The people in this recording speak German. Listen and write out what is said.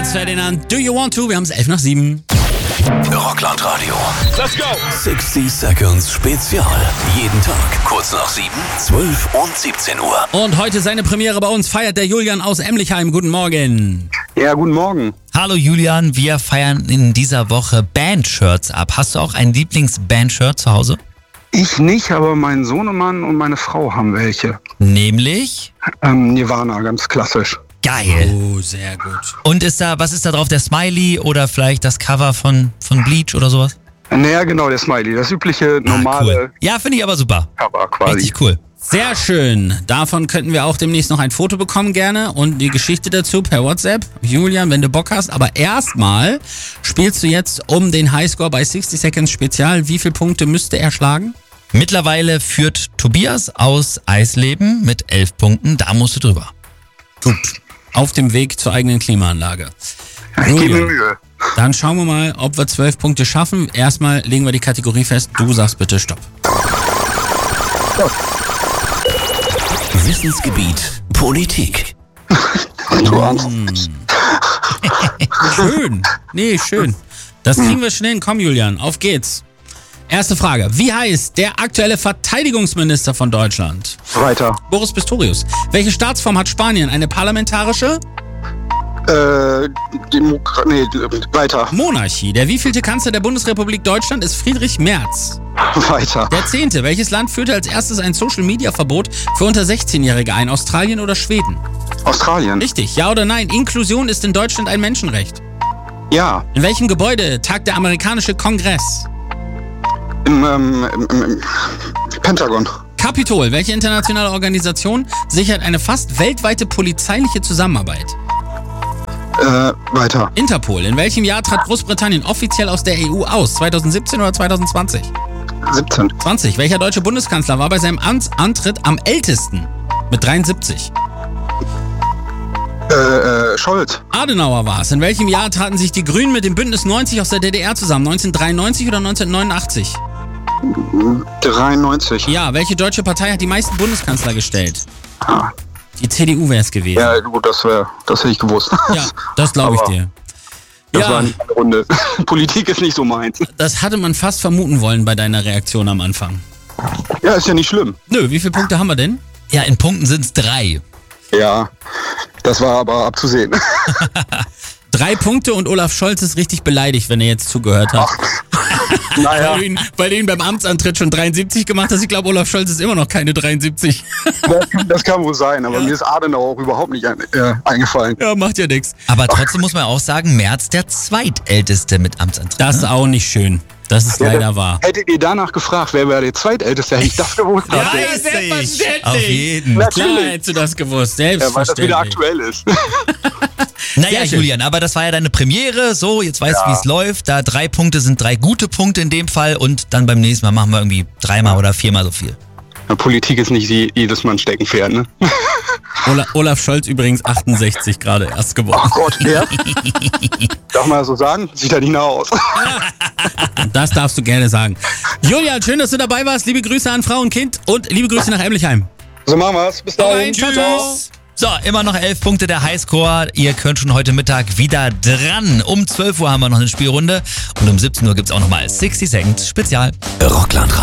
Franz Ferdinand, Do You Want To? Wir haben es 11:07. Rockland Radio. Let's go! 60 Seconds Spezial. Jeden Tag kurz nach 7, 12 und 17 Uhr. Und heute seine Premiere bei uns feiert der Julian aus Emlichheim. Guten Morgen. Ja, guten Morgen. Hallo Julian, wir feiern in dieser Woche Bandshirts ab. Hast du auch ein Lieblings-Bandshirt zu Hause? Ich nicht, aber mein Sohnemann und meine Frau haben welche. Nämlich? Nirvana, ganz klassisch. Geil. Oh, sehr gut. Und was ist da drauf? Der Smiley oder vielleicht das Cover von Bleach oder sowas? Naja, genau, der Smiley. Das übliche, normale Cool. Ja, finde ich aber super. Cover quasi. Richtig cool. Sehr schön. Davon könnten wir auch demnächst noch ein Foto bekommen gerne und die Geschichte dazu per WhatsApp. Julian, wenn du Bock hast. Aber erstmal spielst du jetzt um den Highscore bei 60 Seconds Spezial. Wie viele Punkte müsste er schlagen? Mittlerweile führt Tobias aus Eisleben mit 11 Punkten. Da musst du drüber. Gut. Auf dem Weg zur eigenen Klimaanlage. Ich gebe mir Julian, Mühe. dann schauen wir mal, ob wir 12 Punkte schaffen. Erstmal legen wir die Kategorie fest. Du sagst bitte Stopp. Wissensgebiet Politik. Schön. Nee, schön. Das kriegen wir schnell hin. Komm, Julian, auf geht's. Erste Frage. Wie heißt der aktuelle Verteidigungsminister von Deutschland? Weiter. Boris Pistorius. Welche Staatsform hat Spanien? Eine parlamentarische Weiter. Monarchie. Der wievielte Kanzler der Bundesrepublik Deutschland ist Friedrich Merz? Weiter. Der 10. Welches Land führte als erstes ein Social-Media-Verbot für unter 16-Jährige ein? Australien oder Schweden? Australien. Richtig. Ja oder nein? Inklusion ist in Deutschland ein Menschenrecht. Ja. In welchem Gebäude tagt der amerikanische Kongress? Im Pentagon. Capitol. Welche internationale Organisation sichert eine fast weltweite polizeiliche Zusammenarbeit? Weiter. Interpol. In welchem Jahr trat Großbritannien offiziell aus der EU aus? 2017 oder 2020? 17. 20. Welcher deutsche Bundeskanzler war bei seinem Amtsantritt am ältesten? Mit 73. Scholz. Adenauer war es. In welchem Jahr taten sich die Grünen mit dem Bündnis 90 aus der DDR zusammen? 1993 oder 1989? 93. Ja, welche deutsche Partei hat die meisten Bundeskanzler gestellt? Ah. Die CDU wäre es gewesen. Ja, gut, das hätte ich gewusst. Ja, das glaube ich Aber dir. Das Ja, war nicht eine Runde. Politik ist nicht so meins. das hatte man fast vermuten wollen bei deiner Reaktion am Anfang. Ja, ist ja nicht schlimm. Nö, wie viele Punkte haben wir denn? Ja, in Punkten sind es 3. Ja, das war aber abzusehen. 3 Punkte und Olaf Scholz ist richtig beleidigt, wenn er jetzt zugehört hat. Naja, Weil du ihn beim Amtsantritt schon 73 gemacht hast. Ich glaube, Olaf Scholz ist immer noch keine 73. das kann wohl sein, aber mir ist Adenauer auch überhaupt nicht eingefallen. Ja, macht ja nichts. Aber trotzdem muss man auch sagen, Merz der zweitälteste mit Amtsantritt. Das ist auch nicht schön. Das ist leider wahr. Hättet ihr danach gefragt, wer wäre der Zweitälteste, hätte ich das gewusst. Ja, Selbstverständlich. Auf jeden. Klar hättest du das gewusst. Weil das Selbstverständlich. wieder aktuell ist. Naja, Sehr schön. Julian, aber das war ja deine Premiere. So, jetzt weißt du, wie es läuft. Da 3 Punkte sind 3 gute Punkte in dem Fall. Und dann beim nächsten Mal machen wir irgendwie 3-mal oder 4-mal so viel. Ja, Politik ist nicht jedes Mann Steckenpferd, ne? Olaf Scholz übrigens 68 gerade erst geworden. Ach Gott, ja? Darf man das so sagen? Sieht ja nicht nach aus. Das darfst du gerne sagen. Julian, schön, dass du dabei warst. Liebe Grüße an Frau und Kind und liebe Grüße nach Emlichheim. So machen wir's. Bis dahin. Ciao, ciao. So, immer noch 11 Punkte der Highscore. Ihr könnt schon heute Mittag wieder dran. Um 12 Uhr haben wir noch eine Spielrunde. Und um 17 Uhr gibt's auch nochmal 60 Seconds Spezial. Rockland Radio.